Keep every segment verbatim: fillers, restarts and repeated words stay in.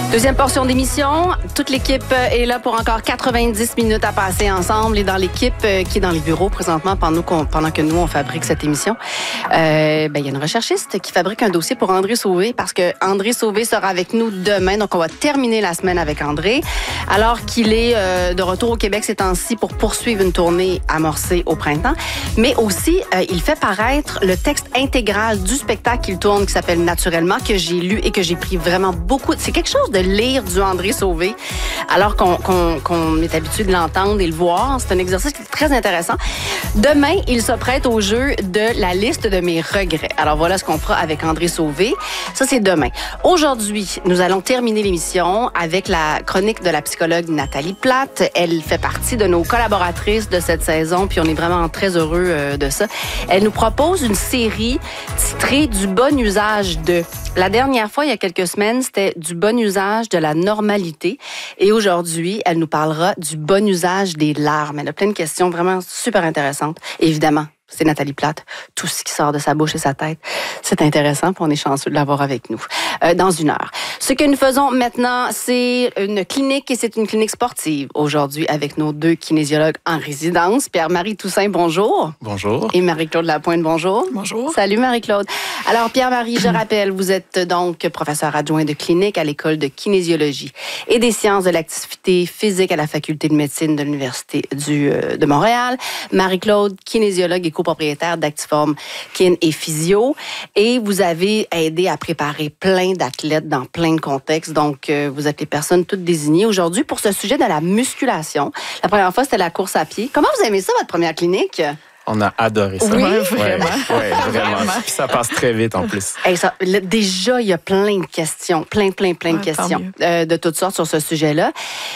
Deuxième portion d'émission. Toute l'équipe est là pour encore quatre-vingt-dix minutes à passer ensemble. Et dans l'équipe qui est dans les bureaux présentement pendant, pendant que nous, on fabrique cette émission, euh, ben, il y a une recherchiste qui fabrique un dossier pour André Sauvé parce que André Sauvé sera avec nous demain. Donc, on va terminer la semaine avec André. Alors qu'il est euh, de retour au Québec ces temps-ci pour poursuivre une tournée amorcée au printemps. Mais aussi, euh, il fait paraître le texte intégral du spectacle qu'il tourne qui s'appelle Naturellement, que j'ai lu et que j'ai pris vraiment beaucoup. C'est quelque chose de lire du André Sauvé, alors qu'on, qu'on, qu'on est habitué de l'entendre et le voir. C'est un exercice qui est très intéressant. Demain, il se prête au jeu de la liste de mes regrets. Alors voilà ce qu'on fera avec André Sauvé. Ça, c'est demain. Aujourd'hui, nous allons terminer l'émission avec la chronique de la psychologue Nathalie Plate. Elle fait partie de nos collaboratrices de cette saison, puis on est vraiment très heureux euh, de ça. Elle nous propose une série titrée « Du bon usage de ». La dernière fois, il y a quelques semaines, c'était du bon usage de la normalité. Et aujourd'hui, elle nous parlera du bon usage des larmes. Elle a plein de questions vraiment super intéressantes. Évidemment, c'est Nathalie Plate. Tout ce qui sort de sa bouche et sa tête, c'est intéressant, puis on est chanceux de l'avoir avec nous euh, dans une heure. Ce que nous faisons maintenant, c'est une clinique, et c'est une clinique sportive aujourd'hui avec nos deux kinésiologues en résidence. Pierre-Marie Toussaint, bonjour. Bonjour. Et Marie-Claude Lapointe, bonjour. Bonjour. Salut Marie-Claude. Alors Pierre-Marie, je rappelle, vous êtes donc professeur adjoint de clinique à l'école de kinésiologie et des sciences de l'activité physique à la faculté de médecine de l'Université du, euh, de Montréal. Marie-Claude, kinésiologue et copropriétaire d'Actiform Kin et Physio. Et vous avez aidé à préparer plein d'athlètes dans plein de contextes. Donc, euh, vous êtes les personnes toutes désignées aujourd'hui pour ce sujet de la musculation. La première fois, c'était la course à pied. Comment vous aimez ça, votre première clinique? On a adoré ça. Oui, ouais, vraiment. Oui, ouais, vraiment. Vraiment. Puis ça passe très vite en plus. Hey, ça, là, déjà, il y a plein de questions, plein, plein, plein de Ouais, questions euh, de toutes sortes sur ce sujet-là.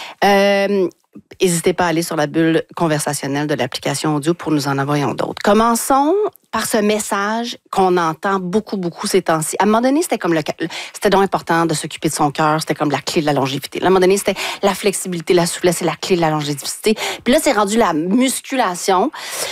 Euh, N'hésitez pas à aller sur la bulle conversationnelle de l'application audio pour nous en envoyer d'autres. Commençons par ce message qu'on entend beaucoup, beaucoup ces temps-ci. À un moment donné, c'était comme le, c'était donc important de s'occuper de son cœur, c'était comme la clé de la longévité. À un moment donné, c'était la flexibilité, la souplesse, c'est la clé de la longévité. Puis là, c'est rendu la musculation.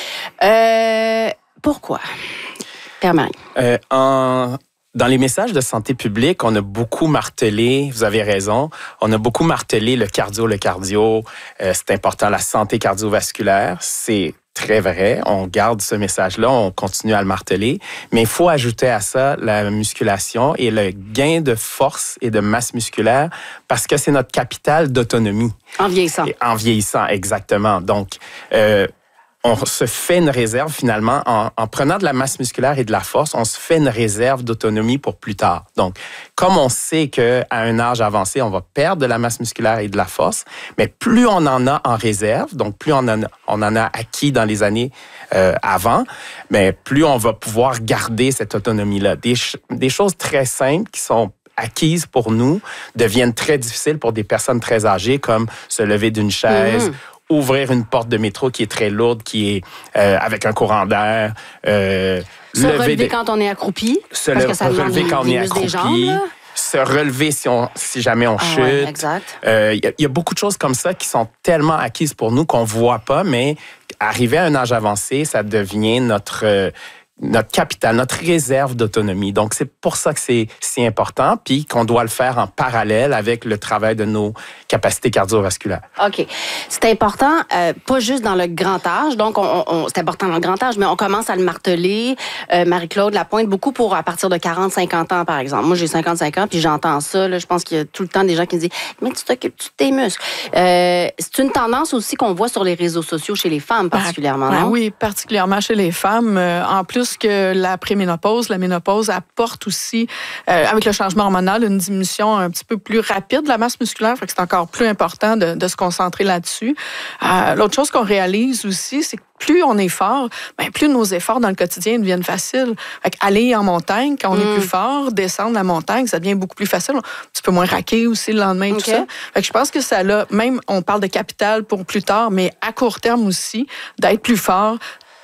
Euh, pourquoi? Pierre-Marie. Euh, en... Dans les messages de santé publique, on a beaucoup martelé, vous avez raison, on a beaucoup martelé le cardio, le cardio, euh, c'est important, la santé cardiovasculaire, c'est très vrai, on garde ce message-là, on continue à le marteler, mais il faut ajouter à ça la musculation et le gain de force et de masse musculaire parce que c'est notre capital d'autonomie. En vieillissant. Et en vieillissant, exactement. Donc, euh, on se fait une réserve finalement, en, en prenant de la masse musculaire et de la force, on se fait une réserve d'autonomie pour plus tard. Donc, comme on sait qu'à un âge avancé, on va perdre de la masse musculaire et de la force, mais plus on en a en réserve, donc plus on en a, on en a acquis dans les années euh, avant, mais plus on va pouvoir garder cette autonomie-là. Des, des choses très simples qui sont acquises pour nous deviennent très difficiles pour des personnes très âgées, comme se lever d'une chaise, mmh. ouvrir une porte de métro qui est très lourde, qui est euh, avec un courant d'air. Euh, se relever des... quand on est accroupi. Se parce le... que ça relever quand on est accroupi. Jambes, se relever si, on, si jamais on ah, chute. Ouais, exact. Euh, y, y a beaucoup de choses comme ça qui sont tellement acquises pour nous qu'on ne voit pas, mais arrivé à un âge avancé, ça devient notre... Euh, notre capital, notre réserve d'autonomie. Donc, c'est pour ça que c'est si important, puis qu'on doit le faire en parallèle avec le travail de nos capacités cardiovasculaires. OK. C'est important, euh, pas juste dans le grand âge, donc on, on, c'est important dans le grand âge, mais on commence à le marteler, euh, Marie-Claude Lapointe, beaucoup pour à partir de quarante cinquante ans, par exemple. Moi, j'ai cinquante-cinq ans, puis j'entends ça, là, je pense qu'il y a tout le temps des gens qui me disent « Mais tu t'occupes-tu de tes muscles? Euh, » C'est une tendance aussi qu'on voit sur les réseaux sociaux chez les femmes, particulièrement, ben, non? Oui, particulièrement chez les femmes. Euh, en plus que la préménopause, la ménopause apporte aussi, euh, avec le changement hormonal, une diminution un petit peu plus rapide de la masse musculaire. Fait que c'est encore plus important de, de se concentrer là-dessus. Euh, l'autre chose qu'on réalise aussi, c'est que plus on est fort, ben plus nos efforts dans le quotidien deviennent faciles. Fait qu'aller en montagne, quand on mm. est plus fort, descendre la montagne, ça devient beaucoup plus facile. Un petit peu moins raqué aussi le lendemain, okay. tout ça. Fait que je pense que ça a, même on parle de capital pour plus tard, mais à court terme aussi, d'être plus fort,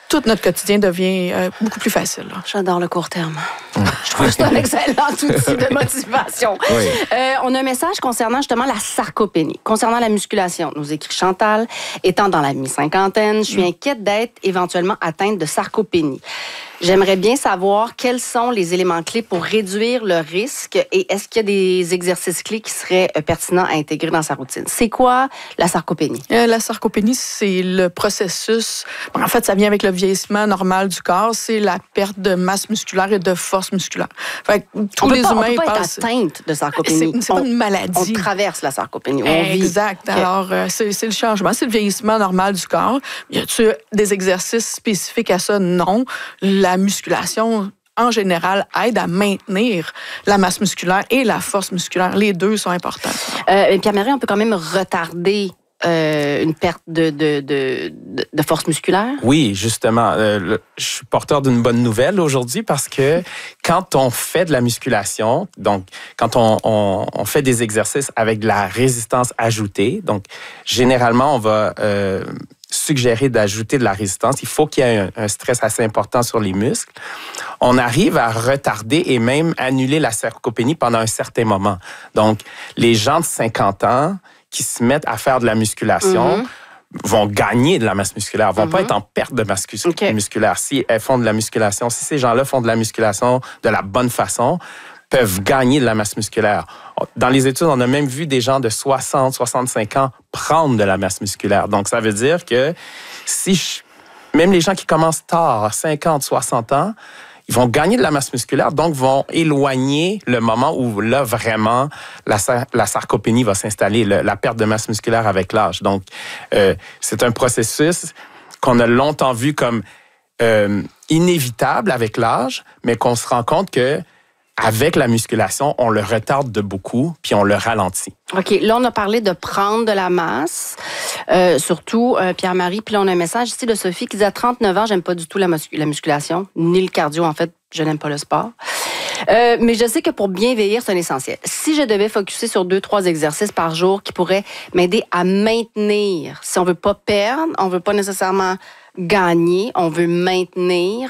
tout notre quotidien devient euh, beaucoup plus facile. Là. J'adore le court terme. Mmh. Je trouve que c'est un excellent outil de motivation. Oui. Euh, on a un message concernant justement la sarcopénie. Concernant la musculation, nous écrit Chantal, étant dans la mi-cinquantaine, je suis mmh. inquiète d'être éventuellement atteinte de sarcopénie. J'aimerais bien savoir quels sont les éléments clés pour réduire le risque et est-ce qu'il y a des exercices clés qui seraient pertinents à intégrer dans sa routine. C'est quoi la sarcopénie? Euh, la sarcopénie, c'est le processus... Bon, en fait, ça vient avec le vieillissement normal du corps. C'est la perte de masse musculaire et de force musculaire. Fait que tous on les peut pas, humains on peut pas passent... être atteinte de sarcopénie. C'est, c'est pas une maladie. On traverse la sarcopénie. On exact. Vit. Alors, euh, c'est, c'est le changement. C'est le vieillissement normal du corps. Y a-t-il des exercices spécifiques à ça? Non. La musculation, en général, aide à maintenir la masse musculaire et la force musculaire. Les deux sont importants. Euh, Pierre-Marie, on peut quand même retarder euh, une perte de, de, de, de force musculaire? Oui, justement. Euh, le, je suis porteur d'une bonne nouvelle aujourd'hui parce que quand on fait de la musculation, donc quand on, on, on fait des exercices avec de la résistance ajoutée, donc généralement, on va... Euh, suggérer d'ajouter de la résistance. Il faut qu'il y ait un, un stress assez important sur les muscles. On arrive à retarder et même annuler la sarcopénie pendant un certain moment. Donc, les gens de cinquante ans qui se mettent à faire de la musculation mm-hmm. vont gagner de la masse musculaire, vont mm-hmm. pas être en perte de masse okay. musculaire. Si elles font de la musculation, si ces gens-là font de la musculation de la bonne façon, peuvent gagner de la masse musculaire. Dans les études, on a même vu des gens de soixante, soixante-cinq ans prendre de la masse musculaire. Donc, ça veut dire que si je, même les gens qui commencent tard, à cinquante, soixante ans, ils vont gagner de la masse musculaire, donc vont éloigner le moment où là, vraiment, la, la sarcopénie va s'installer, le, la perte de masse musculaire avec l'âge. Donc, euh, c'est un processus qu'on a longtemps vu comme euh, inévitable avec l'âge, mais qu'on se rend compte que avec la musculation, on le retarde de beaucoup, puis on le ralentit. OK. Là, on a parlé de prendre de la masse, euh, surtout euh, Pierre-Marie. Puis là, on a un message ici de Sophie qui dit « À trente-neuf ans, j'aime pas du tout la, muscu- la musculation, ni le cardio. En fait, je n'aime pas le sport. Euh, mais je sais que pour bien vieillir, c'est un essentiel. Si je devais focusser sur deux, trois exercices par jour qui pourraient m'aider à maintenir, si on veut pas perdre, on veut pas nécessairement gagner, on veut maintenir,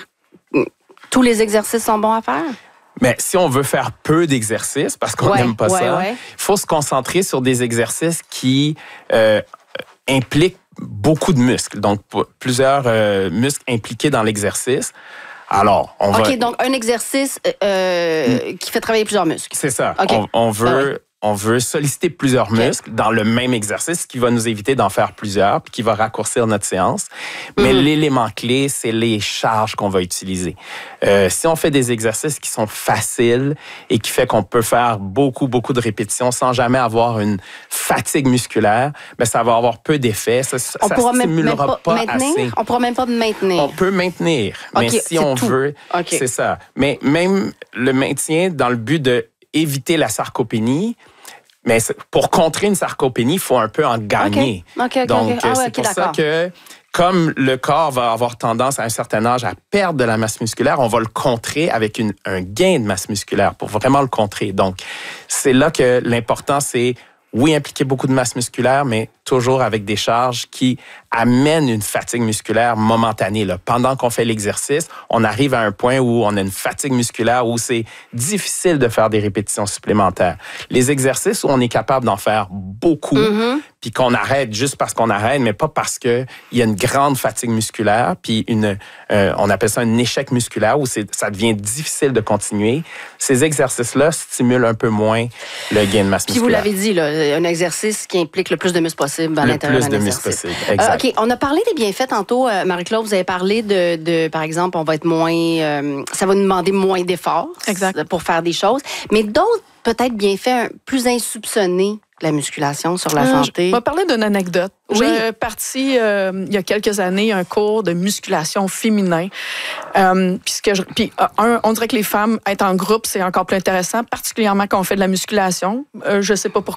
tous les exercices sont bons à faire? » Mais si on veut faire peu d'exercices, parce qu'on n'aime ouais, pas ouais, ça, il ouais. faut se concentrer sur des exercices qui euh, impliquent beaucoup de muscles. Donc, plusieurs euh, muscles impliqués dans l'exercice. Alors, on okay, va... OK, donc un exercice euh, mm. qui fait travailler plusieurs muscles. C'est ça. Okay. On, on veut... Ah ouais. On veut solliciter plusieurs muscles okay. dans le même exercice, ce qui va nous éviter d'en faire plusieurs, puis qui va raccourcir notre séance. Mais mm-hmm. l'élément clé, c'est les charges qu'on va utiliser. Euh, si on fait des exercices qui sont faciles et qui fait qu'on peut faire beaucoup, beaucoup de répétitions sans jamais avoir une fatigue musculaire, bien, ça va avoir peu d'effet. Ça ne stimulera même pas, pas maintenir? assez. On ne pourra même pas maintenir. On peut maintenir, okay, mais si on tout. veut, okay. c'est ça. Mais même le maintien dans le but de éviter la sarcopénie, mais pour contrer une sarcopénie, il faut un peu en gagner. Okay. Okay, okay, Donc, okay. Ah, c'est ouais, pour okay, ça que, comme le corps va avoir tendance à un certain âge à perdre de la masse musculaire, on va le contrer avec une, un gain de masse musculaire pour vraiment le contrer. Donc, c'est là que l'important, c'est, oui, impliquer beaucoup de masse musculaire, mais toujours avec des charges qui amènent une fatigue musculaire momentanée. Là. Pendant qu'on fait l'exercice, on arrive à un point où on a une fatigue musculaire, où c'est difficile de faire des répétitions supplémentaires. Les exercices où on est capable d'en faire beaucoup, mm-hmm. puis qu'on arrête juste parce qu'on arrête, mais pas parce qu'il y a une grande fatigue musculaire, puis une, euh, on appelle ça un échec musculaire, où c'est, ça devient difficile de continuer. Ces exercices-là stimulent un peu moins le gain de masse puis musculaire. Puis vous l'avez dit, là, un exercice qui implique le plus de muscles possible à le l'intérieur plus d'un de exercice. muscles possible, exact. Euh, OK, on a parlé des bienfaits tantôt. Euh, Marie-Claude, vous avez parlé de, de, par exemple, on va être moins... Euh, ça va nous demander moins d'efforts exact. Pour faire des choses. Mais d'autres, peut-être, bienfaits plus insoupçonnés de la musculation sur la euh, santé. Je vais parler d'une anecdote. Oui. J'ai parti, euh, il y a quelques années, un cours de musculation féminin. Euh, puis, ce que je, puis un, on dirait que les femmes, être en groupe, c'est encore plus intéressant, particulièrement quand on fait de la musculation. Euh, je sais pas pourquoi.